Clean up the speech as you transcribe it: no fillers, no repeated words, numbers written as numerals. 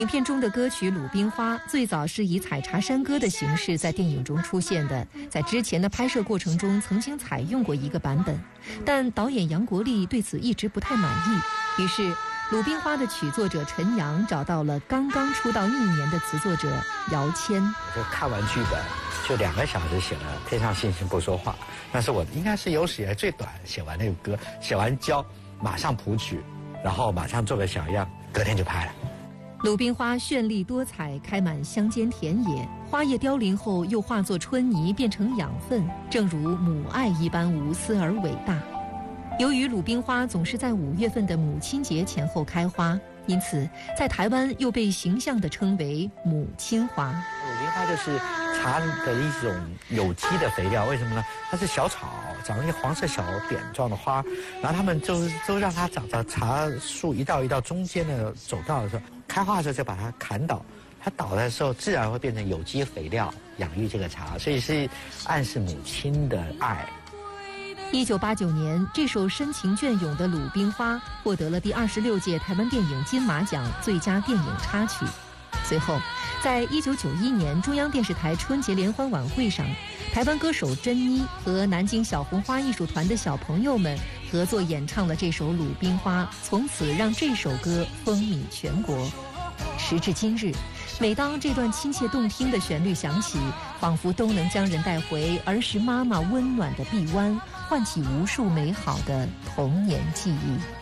影片中的歌曲《鲁冰花》最早是以采茶山歌的形式在电影中出现的，在之前的拍摄过程中曾经采用过一个版本，但导演杨国立对此一直不太满意，于是《鲁冰花》的曲作者陈阳找到了刚刚出道1年的词作者姚谦。 我就看完剧本，就2个小时写了《天上星星不说话》，那是我应该是有史以来最短写完那个歌，写完交马上谱曲，然后马上做个小样，隔天就拍了。 鲁冰花绚丽多彩，开满乡间田野，花叶凋零后又化作春泥变成养分，正如母爱一般无私而伟大。由于鲁冰花总是在5月份的母亲节前后开花，因此在台湾又被形象地称为母亲花。 鲁冰花就是茶的一种有机的肥料，为什么呢？它是小草，长一些黄色小点状的花，然后他们都让它长到茶树一道一道中间的走道的时候，开花的时候就把它砍倒，它倒的时候自然会变成有机肥料，养育这个茶，所以是暗示母亲的爱。 1989年，这首深情隽永的《鲁冰花》获得了第26届台湾电影金马奖最佳电影插曲。随后，在1991年中央电视台春节联欢晚会上，台湾歌手珍妮和南京小红花艺术团的小朋友们合作演唱了这首《鲁冰花》，从此让这首歌风靡全国。时至今日，每当这段亲切动听的旋律响起，仿佛都能将人带回儿时妈妈温暖的臂弯，唤起无数美好的童年记忆。